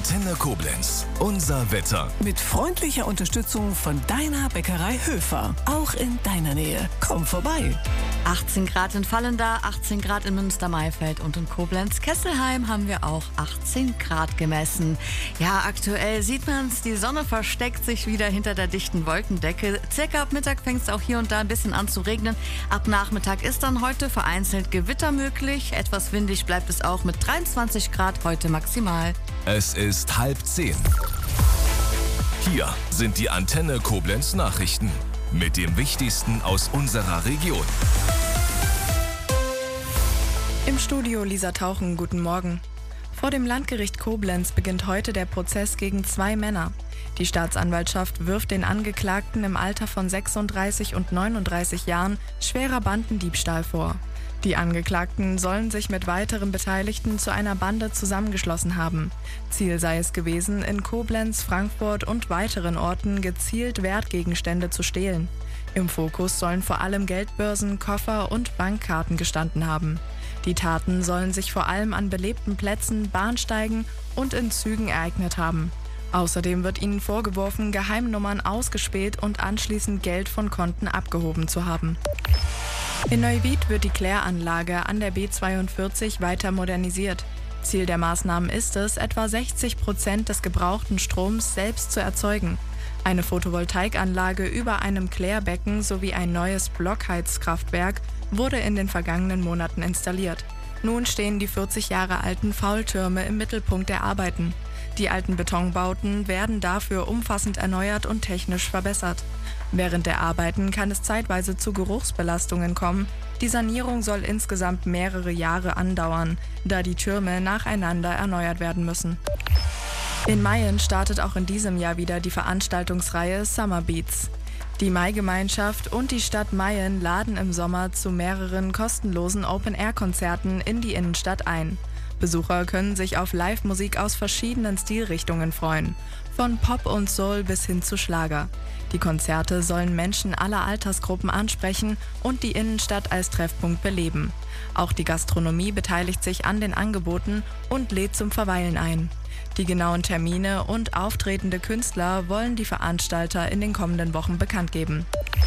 Antenne Koblenz. Unser Wetter. Mit freundlicher Unterstützung von deiner Bäckerei Höfer. Auch in deiner Nähe. Komm vorbei. 18 Grad in Vallendar, 18 Grad in Münster-Maifeld und in Koblenz-Kesselheim haben wir auch 18 Grad gemessen. Ja, aktuell sieht man's, die Sonne versteckt sich wieder hinter der dichten Wolkendecke. Circa ab Mittag fängt es auch hier und da ein bisschen an zu regnen. Ab Nachmittag ist dann heute vereinzelt Gewitter möglich. Etwas windig bleibt es auch mit 23 Grad heute maximal. Es ist 9:30. Hier sind die Antenne Koblenz Nachrichten mit dem Wichtigsten aus unserer Region. Im Studio Lisa Tauchen, guten Morgen. Vor dem Landgericht Koblenz beginnt heute der Prozess gegen 2 Männer. Die Staatsanwaltschaft wirft den Angeklagten im Alter von 36 und 39 Jahren schwerer Bandendiebstahl vor. Die Angeklagten sollen sich mit weiteren Beteiligten zu einer Bande zusammengeschlossen haben. Ziel sei es gewesen, in Koblenz, Frankfurt und weiteren Orten gezielt Wertgegenstände zu stehlen. Im Fokus sollen vor allem Geldbörsen, Koffer und Bankkarten gestanden haben. Die Taten sollen sich vor allem an belebten Plätzen, Bahnsteigen und in Zügen ereignet haben. Außerdem wird ihnen vorgeworfen, Geheimnummern ausgespäht und anschließend Geld von Konten abgehoben zu haben. In Neuwied wird die Kläranlage an der B42 weiter modernisiert. Ziel der Maßnahmen ist es, etwa 60% des gebrauchten Stroms selbst zu erzeugen. Eine Photovoltaikanlage über einem Klärbecken sowie ein neues Blockheizkraftwerk wurde in den vergangenen Monaten installiert. Nun stehen die 40 Jahre alten Faultürme im Mittelpunkt der Arbeiten. Die alten Betonbauten werden dafür umfassend erneuert und technisch verbessert. Während der Arbeiten kann es zeitweise zu Geruchsbelastungen kommen. Die Sanierung soll insgesamt mehrere Jahre andauern, da die Türme nacheinander erneuert werden müssen. In Mayen startet auch in diesem Jahr wieder die Veranstaltungsreihe Summer Beats. Die Mai-Gemeinschaft und die Stadt Mayen laden im Sommer zu mehreren kostenlosen Open-Air-Konzerten in die Innenstadt ein. Besucher können sich auf Live-Musik aus verschiedenen Stilrichtungen freuen, von Pop und Soul bis hin zu Schlager. Die Konzerte sollen Menschen aller Altersgruppen ansprechen und die Innenstadt als Treffpunkt beleben. Auch die Gastronomie beteiligt sich an den Angeboten und lädt zum Verweilen ein. Die genauen Termine und auftretende Künstler wollen die Veranstalter in den kommenden Wochen bekannt geben.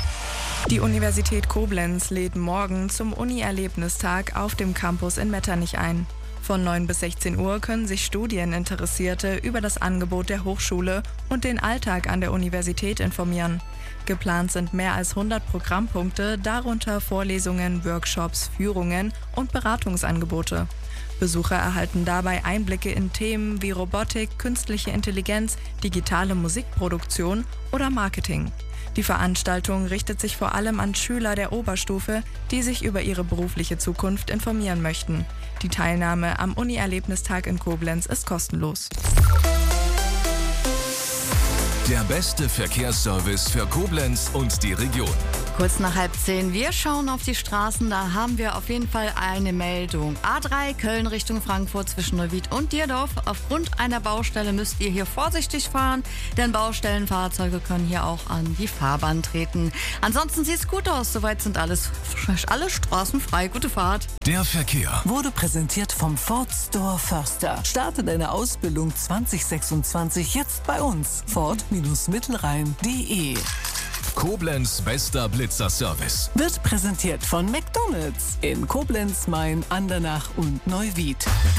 Die Universität Koblenz lädt morgen zum Uni-Erlebnistag auf dem Campus in Metternich ein. Von 9 bis 16 Uhr können sich Studieninteressierte über das Angebot der Hochschule und den Alltag an der Universität informieren. Geplant sind mehr als 100 Programmpunkte, darunter Vorlesungen, Workshops, Führungen und Beratungsangebote. Besucher erhalten dabei Einblicke in Themen wie Robotik, künstliche Intelligenz, digitale Musikproduktion oder Marketing. Die Veranstaltung richtet sich vor allem an Schüler der Oberstufe, die sich über ihre berufliche Zukunft informieren möchten. Die Teilnahme am Uni-Erlebnistag in Koblenz ist kostenlos. Der beste Verkehrsservice für Koblenz und die Region. Kurz nach 9:30, wir schauen auf die Straßen, da haben wir auf jeden Fall eine Meldung. A3 Köln Richtung Frankfurt zwischen Neuwied und Dierdorf. Aufgrund einer Baustelle müsst ihr hier vorsichtig fahren, denn Baustellenfahrzeuge können hier auch an die Fahrbahn treten. Ansonsten sieht es gut aus, soweit sind alle Straßen frei. Gute Fahrt. Der Verkehr Wurde präsentiert vom Ford Store Förster. Starte deine Ausbildung 2026 jetzt bei uns. Ford-Mittelrhein.de. Koblenz bester Blitzerservice. Wird präsentiert von McDonald's in Koblenz, Main, Andernach und Neuwied.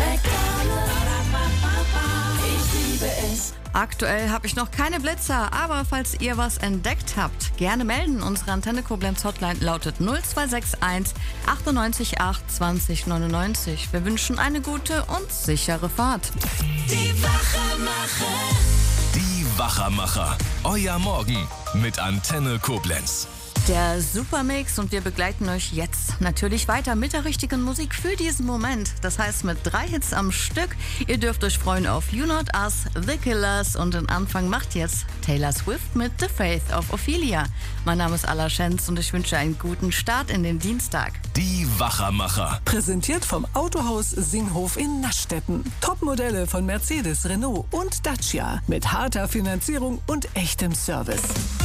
Ich liebe es. Aktuell habe ich noch keine Blitzer, aber falls ihr was entdeckt habt, gerne melden. Unsere Antenne Koblenz Hotline lautet 0261 98 8 20 99. Wir wünschen eine gute und sichere Fahrt. Die Wachermacher. Die Wachermacher. Euer Morgen mit Antenne Koblenz. Der Supermix und wir begleiten euch jetzt natürlich weiter mit der richtigen Musik für diesen Moment. Das heißt mit 3 Hits am Stück. Ihr dürft euch freuen auf You Not Us, The Killers und den Anfang macht jetzt Taylor Swift mit The Faith of Ophelia. Mein Name ist Alla Schenz und ich wünsche einen guten Start in den Dienstag. Die Wachermacher. Präsentiert vom Autohaus Singhof in Naschstetten. Topmodelle von Mercedes, Renault und Dacia mit harter Finanzierung und echtem Service.